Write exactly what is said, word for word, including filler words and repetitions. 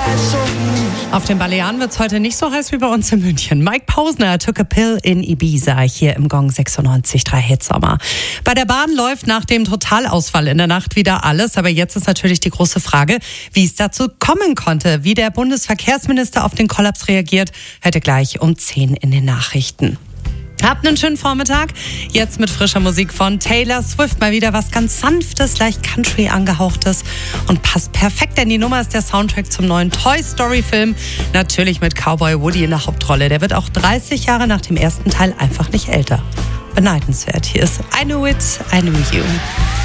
Auf den Balearen wird es heute nicht so heiß wie bei uns in München. Mike Posner took a pill in Ibiza, hier im Gong sechsundneunzig Komma drei Hitsommer. Bei der Bahn läuft nach dem Totalausfall in der Nacht wieder alles. Aber jetzt ist natürlich die große Frage, wie es dazu kommen konnte. Wie der Bundesverkehrsminister auf den Kollaps reagiert, heute gleich um zehn in den Nachrichten. Habt einen schönen Vormittag. Jetzt mit frischer Musik von Taylor Swift. Mal wieder was ganz Sanftes, leicht Country angehauchtes und passt perfekt, denn die Nummer ist der Soundtrack zum neuen Toy Story Film. Natürlich mit Cowboy Woody in der Hauptrolle. Der wird auch dreißig Jahre nach dem ersten Teil einfach nicht älter. Beneidenswert. Hier ist I Knew It, I Knew You.